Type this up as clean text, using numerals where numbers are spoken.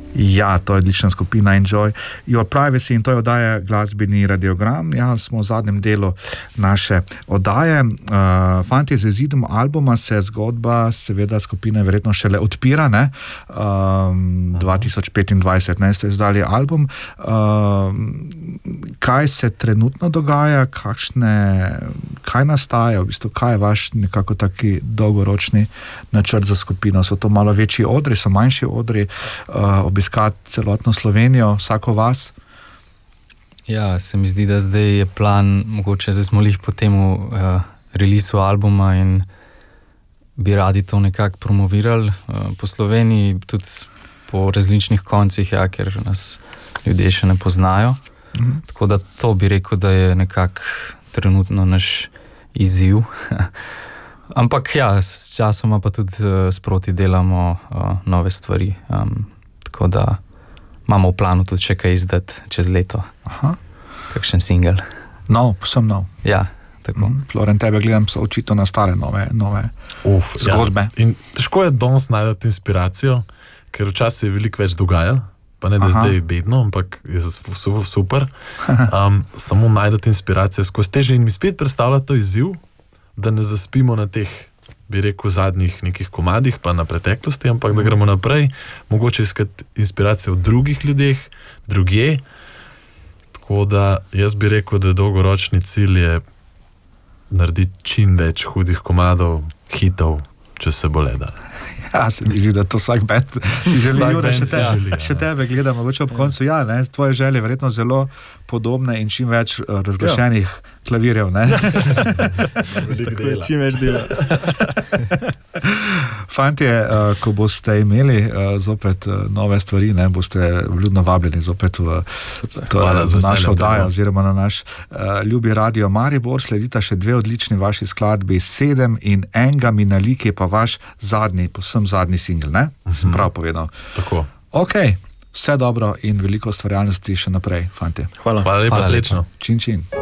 Ja, to je odlična skupina Enjoy Your Privacy in to je oddaja Glasbeni radiogram. Ja, smo v zadnjem delu naše oddaje. Fantje, z izidom albuma se zgodba, seveda skupina verjetno šele odpira, ne? 2025, ne, ste izdali album. Kaj se trenutno dogaja, kaj nastaja, v bistvu, kaj je vaš nekako taki dolgoročni načrt za skupino? So to malo večji odri, so manjši odri, obiskati celotno Slovenijo, vsako vas? Ja, se mi zdi, da zdaj je plan, mogoče zdaj smo lih po temu releasu albuma in bi radi to nekako promovirali po Sloveniji, tudi po različnih koncih, ja, ker nas ljudje še ne poznajo. Tako da to bi rekel, da je nekako trenutno naš izziv. Ampak ja, s časoma pa tudi sproti delamo nove stvari. Tako da imamo v planu tudi še kaj izdati čez leto. Aha. Kakšen single. Posem nov. Ja, tako. Floren, tebe gledam so očito na stare nove zgodbe. Ja. In težko je danes najti inspiracijo, ker včasih je veliko več dogajalo, pa ne da zdaj bedno, ampak je super. Samo najti inspiracijo skozi teže in mi spet predstavlja to izziv, da ne zaspimo na teh, bi rekel, zadnjih nekih komadih, pa na preteklosti, ampak da gremo naprej, mogoče iskati inspiracijo v drugih ljudeh, drugje. Tako da jaz bi rekel, da dolgoročni cilj je narediti čim več hudih komadov, hitov, če se bo le da. Ja, se mi zdi, da to vsak band si želi, še tebe gledam, mogoče ob koncu, ja, ne, tvoje želje verjetno zelo podobne in čim več razglašenih klavirjev, ne? Čim več dela. Fantje, ko boste imeli zopet nove stvari, ne, boste vljudno vabljeni zopet v našo oddajo oziroma na naš ljubi Radio Maribor. Sledita še dve odlični vaši skladbi, 7 in Enga mi naliki, pa vaš zadnji singl, ne? Sem prav povedal. Tako. Ok, vse dobro in veliko ustvarjalnosti še naprej, fantje. Hvala lepa, srečno. Čin.